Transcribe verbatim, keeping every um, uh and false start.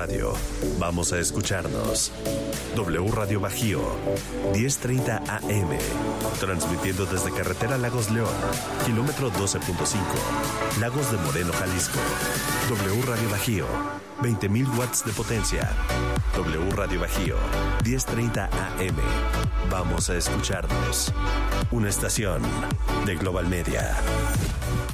radio. Vamos a escucharnos. W Radio Bajío, diez treinta A M. Transmitiendo desde Carretera Lagos León, kilómetro doce punto cinco, Lagos de Moreno, Jalisco. W Radio Bajío, veinte mil watts de potencia. W Radio Bajío, diez treinta A M. Vamos a escucharnos. Una estación de Global Media.